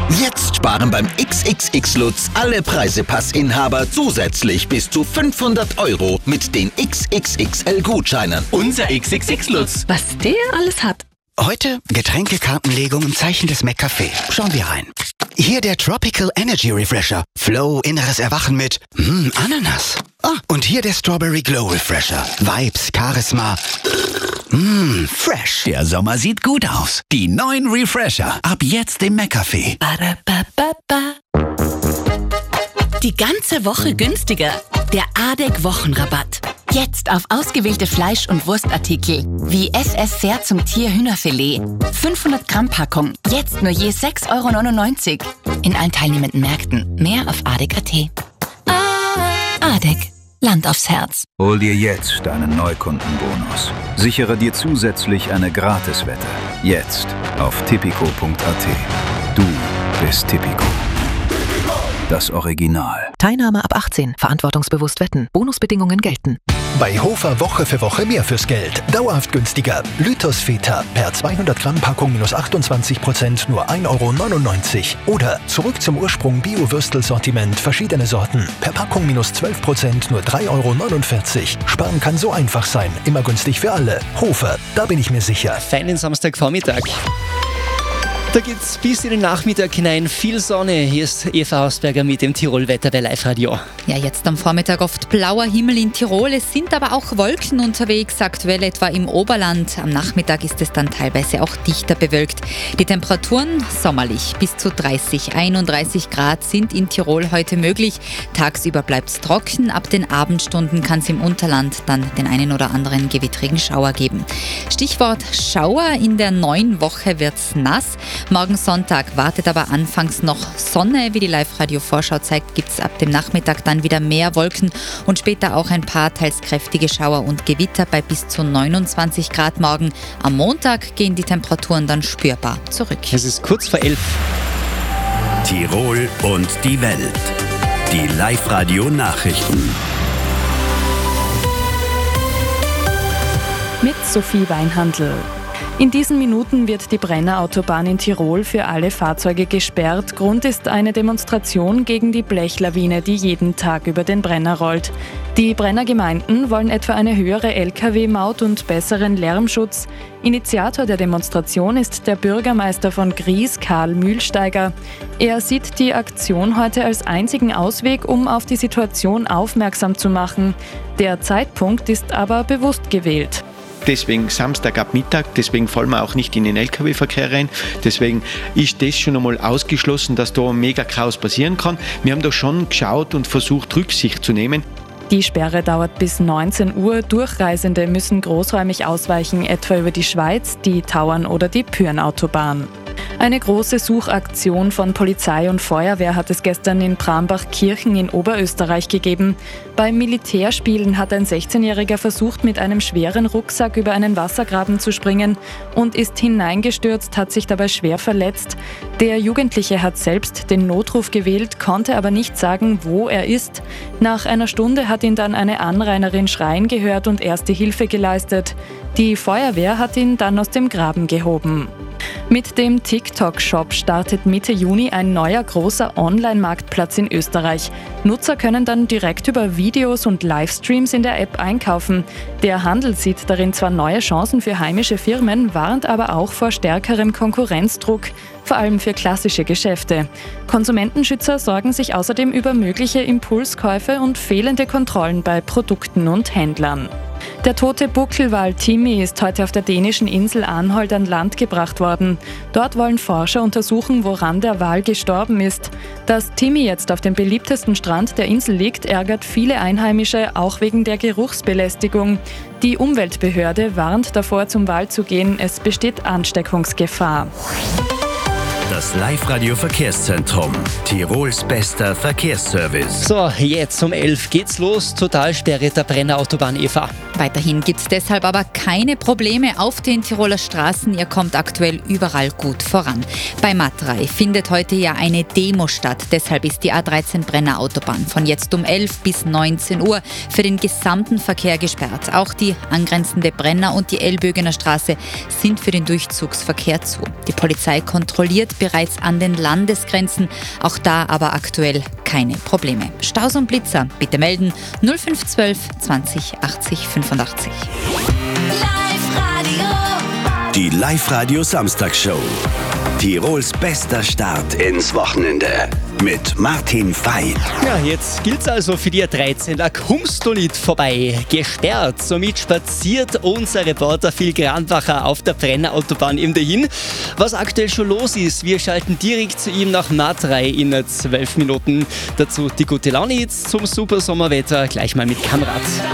Jetzt sparen beim XXX-Lutz alle Preisepassinhaber zusätzlich bis zu 500 € mit den XXXL-Gutscheinen. Unser XXX-Lutz. Was der alles hat. Heute Getränkekartenlegung im Zeichen des McCafé. Schauen wir rein. Hier der Tropical Energy Refresher. Flow, inneres Erwachen mit Ananas. Und hier der Strawberry Glow Refresher. Vibes, Charisma. Fresh. Der Sommer sieht gut aus. Die neuen Refresher. Ab jetzt im McCafé. Die ganze Woche günstiger. Der ADEC-Wochenrabatt. Jetzt auf ausgewählte Fleisch- und Wurstartikel wie FS Fair zum Tier-Hühnerfilet. 500 Gramm Packung. Jetzt nur je 6,99 € in allen teilnehmenden Märkten. Mehr auf ADEC.at. ADEC. Land aufs Herz. Hol dir jetzt deinen Neukundenbonus. Sichere dir zusätzlich eine Gratiswette. Jetzt auf tipico.at. Du bist Tipico. Das Original. Teilnahme ab 18. Verantwortungsbewusst wetten. Bonusbedingungen gelten. Bei Hofer Woche für Woche mehr fürs Geld. Dauerhaft günstiger. Lythos Feta per 200 Gramm Packung minus 28% nur 1,99 €. Oder zurück zum Ursprung Bio-Würstel-Sortiment verschiedene Sorten. Per Packung minus 12% nur 3,49 €. Sparen kann so einfach sein. Immer günstig für alle. Hofer, da bin ich mir sicher. Feinen Samstagvormittag. Da geht's bis in den Nachmittag hinein. Viel Sonne. Hier ist Eva Hausberger mit dem Tirol-Wetter bei Live-Radio. Ja, jetzt am Vormittag oft blauer Himmel in Tirol. Es sind aber auch Wolken unterwegs, aktuell etwa im Oberland. Am Nachmittag ist es dann teilweise auch dichter bewölkt. Die Temperaturen sommerlich. Bis zu 30, 31 Grad sind in Tirol heute möglich. Tagsüber bleibt's trocken. Ab den Abendstunden kann es im Unterland dann den einen oder anderen gewittrigen Schauer geben. Stichwort Schauer. In der neuen Woche wird's nass. Morgen Sonntag wartet aber anfangs noch Sonne. Wie die Live-Radio-Vorschau zeigt, gibt es ab dem Nachmittag dann wieder mehr Wolken und später auch ein paar teils kräftige Schauer und Gewitter bei bis zu 29 Grad morgen. Am Montag gehen die Temperaturen dann spürbar zurück. Es ist kurz vor 11. Tirol und die Welt. Die Live-Radio-Nachrichten. Mit Sophie Weinhandl. In diesen Minuten wird die Brennerautobahn in Tirol für alle Fahrzeuge gesperrt. Grund ist eine Demonstration gegen die Blechlawine, die jeden Tag über den Brenner rollt. Die Brennergemeinden wollen etwa eine höhere Lkw-Maut und besseren Lärmschutz. Initiator der Demonstration ist der Bürgermeister von Gries, Karl Mühlsteiger. Er sieht die Aktion heute als einzigen Ausweg, um auf die Situation aufmerksam zu machen. Der Zeitpunkt ist aber bewusst gewählt. Deswegen Samstag ab Mittag, deswegen fallen wir auch nicht in den Lkw-Verkehr rein. Deswegen ist das schon einmal ausgeschlossen, dass da ein Mega-Chaos passieren kann. Wir haben da schon geschaut und versucht, Rücksicht zu nehmen. Die Sperre dauert bis 19 Uhr. Durchreisende müssen großräumig ausweichen, etwa über die Schweiz, die Tauern oder die Pyrnautobahn. Eine große Suchaktion von Polizei und Feuerwehr hat es gestern in Brambachkirchen in Oberösterreich gegeben. Beim Militärspielen hat ein 16-Jähriger versucht, mit einem schweren Rucksack über einen Wassergraben zu springen und ist hineingestürzt, hat sich dabei schwer verletzt. Der Jugendliche hat selbst den Notruf gewählt, konnte aber nicht sagen, wo er ist. Nach einer Stunde hat ihn dann eine Anrainerin schreien gehört und erste Hilfe geleistet. Die Feuerwehr hat ihn dann aus dem Graben gehoben. Mit dem TikTok-Shop startet Mitte Juni ein neuer großer Online-Marktplatz in Österreich. Nutzer können dann direkt über Videos und Livestreams in der App einkaufen. Der Handel sieht darin zwar neue Chancen für heimische Firmen, warnt aber auch vor stärkerem Konkurrenzdruck, vor allem für klassische Geschäfte. Konsumentenschützer sorgen sich außerdem über mögliche Impulskäufe und fehlende Kontrollen bei Produkten und Händlern. Der tote Buckelwal Timmy ist heute auf der dänischen Insel Anholt an Land gebracht worden. Dort wollen Forscher untersuchen, woran der Wal gestorben ist. Dass Timmy jetzt auf dem beliebtesten Strand der Insel liegt, ärgert viele Einheimische, auch wegen der Geruchsbelästigung. Die Umweltbehörde warnt davor, zum Wal zu gehen. Es besteht Ansteckungsgefahr. Das Live-Radio-Verkehrszentrum. Tirols bester Verkehrsservice. So, jetzt um 11 geht's los. Totalsperre der Brennerautobahn, Eva. Weiterhin gibt es deshalb aber keine Probleme auf den Tiroler Straßen. Ihr kommt aktuell überall gut voran. Bei Matrei findet heute ja eine Demo statt. Deshalb ist die A13 Brenner Autobahn von jetzt um 11 bis 19 Uhr für den gesamten Verkehr gesperrt. Auch die angrenzende Brenner und die Elbögener Straße sind für den Durchzugsverkehr zu. Die Polizei kontrolliert bereits an den Landesgrenzen. Auch da aber aktuell keine Probleme. Staus und Blitzer bitte melden 0512 20 80 85. Die Live-Radio Samstagsshow. Tirols bester Start ins Wochenende mit Martin Fey. Ja, jetzt gilt's also für die A13. Da kommst du nicht vorbei. Gesperrt. Somit spaziert unser Reporter Phil Granbacher auf der Brenner Autobahn ihm dahin. Was aktuell schon los ist, wir schalten direkt zu ihm nach Matrei in 12 Minuten. Dazu die gute Laune jetzt zum super Sommerwetter. Gleich mal mit Kamrat.